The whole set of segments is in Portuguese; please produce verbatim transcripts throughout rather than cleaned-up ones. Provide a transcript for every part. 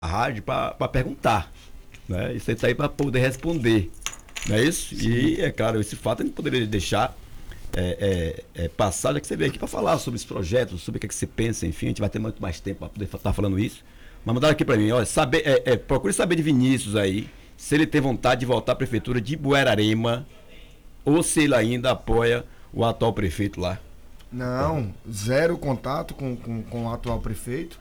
rádio para perguntar, né? Isso aí está aí para poder responder, não é isso? Sim. E, é claro, esse fato a gente poderia deixar é, é, é, passar, já que você veio aqui para falar sobre esse projeto, sobre o que, é que você pensa, enfim, a gente vai ter muito mais tempo para poder estar falando isso. Mas mandaram aqui para mim, olha, saber, é, é, procure saber de Vinícius aí, se ele tem vontade de voltar à prefeitura de Buerarema ou se ele ainda apoia o atual prefeito lá. Não, zero contato com, com, com o atual prefeito.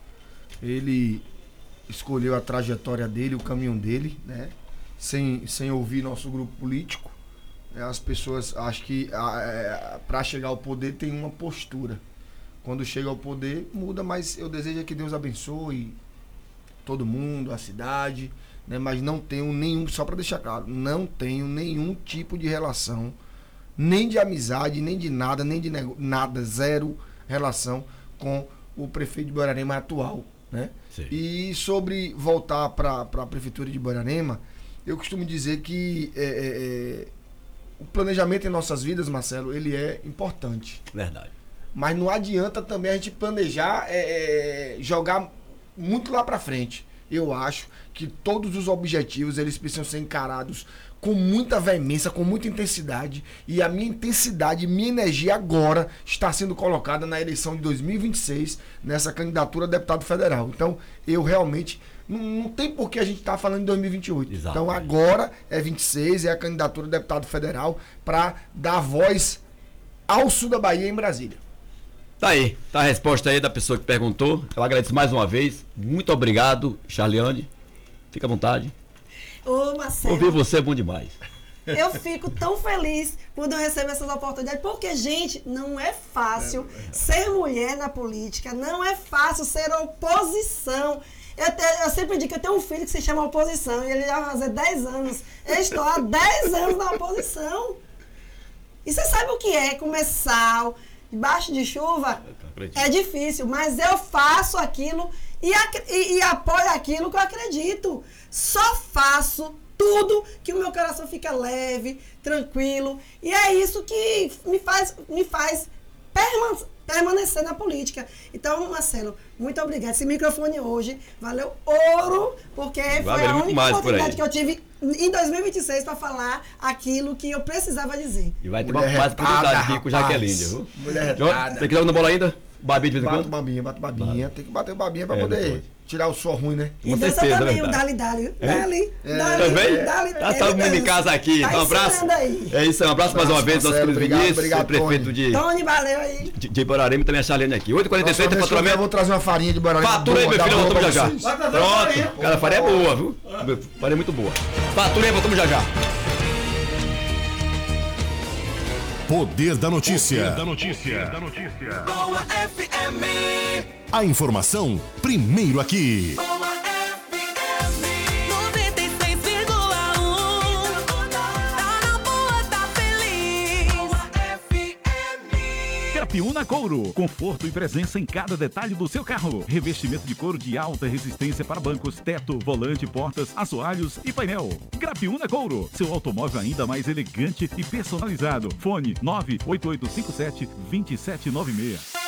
Ele escolheu a trajetória dele, o caminho dele, né? Sem, sem ouvir nosso grupo político. As pessoas acham que para chegar ao poder tem uma postura. Quando chega ao poder, muda, mas eu desejo que Deus abençoe todo mundo, a cidade, né? Mas não tenho nenhum, só para deixar claro, não tenho nenhum tipo de relação, nem de amizade, nem de nada, nem de nego... nada, zero relação com o prefeito de Buerarema atual, né? Sim. E sobre voltar para a prefeitura de Buerarema, eu costumo dizer que é, é, o planejamento em nossas vidas, Marcelo, ele é importante. Verdade. Mas não adianta também a gente planejar, é, jogar muito lá para frente. Eu acho que todos os objetivos eles precisam ser encarados com muita veemência, com muita intensidade. E a minha intensidade, minha energia agora está sendo colocada na eleição de dois mil e vinte e seis, nessa candidatura a deputado federal. Então, eu realmente... Não, não tem por que a gente estar tá falando em dois mil e vinte e oito. Exato. Então, agora é vinte e seis, é a candidatura a deputado federal para dar voz ao sul da Bahia em Brasília. Tá aí, tá a resposta aí da pessoa que perguntou. Eu agradeço mais uma vez. Muito obrigado, Charliane. Fica à vontade. Ô, Marcelo. Ouvir você é bom demais. Eu fico tão feliz quando eu recebo essas oportunidades, porque, gente, não é fácil é, é. ser mulher na política, não é fácil ser oposição. Eu, te, eu sempre digo que eu tenho um filho que se chama oposição, e ele já vai fazer dez anos. Eu estou há dez anos na oposição. E você sabe o que é começar debaixo de chuva? É difícil, mas eu faço aquilo e, e, e apoio aquilo que eu acredito. Só faço tudo que o meu coração fica leve, tranquilo. E é isso que me faz, me faz perma, permanecer na política. Então, Marcelo, muito obrigado. Esse microfone hoje valeu ouro, porque foi a única oportunidade que eu tive em dois mil e vinte e seis para falar aquilo que eu precisava dizer. E vai ter uma mais oportunidade aqui com o Jaqueline, viu? Mulher retada. Tem que dar uma bola ainda? Babinha de vez em quando? Bato babinha, bato babinha. Tem que bater o babinha para é, poder tirar o suor ruim, né? E dança também o Dali Dali. Dali, Dali, também? Tá todo mundo em casa aqui. Então, um abraço. É isso aí, um abraço mais uma vez aos queridos Vinícius, prefeito de... Tony, valeu aí. De Buerarema e também a Charlene aqui. oito e quarenta e três, tem faturamento. Eu vou trazer uma farinha de Buerarema. Fatura aí, meu filho, voltamos já já. Pronto. Cara, a farinha é boa, viu? Farinha é muito boa. Fatura aí, voltamos já já. Poder da notícia. Poder da notícia. Da notícia. Boa F M. A informação primeiro aqui. Boa F M. noventa e seis vírgula um. Tá na boa, tá feliz. Boa F M. Grapiúna Couro. Conforto e presença em cada detalhe do seu carro. Revestimento de couro de alta resistência para bancos, teto, volante, portas, assoalhos e painel. Grapiúna Couro. Seu automóvel ainda mais elegante e personalizado. Fone nove oito oito cinco sete dois sete nove seis.